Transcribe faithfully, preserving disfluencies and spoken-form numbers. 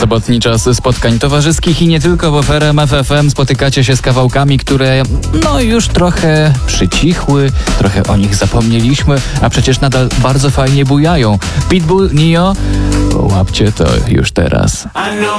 sobotni czas spotkań towarzyskich i nie tylko, bo w R M F F M spotykacie się z kawałkami, które no już trochę przycichły, trochę o nich zapomnieliśmy, a przecież nadal bardzo fajnie bujają. Pitbull, Nio, łapcie to już teraz.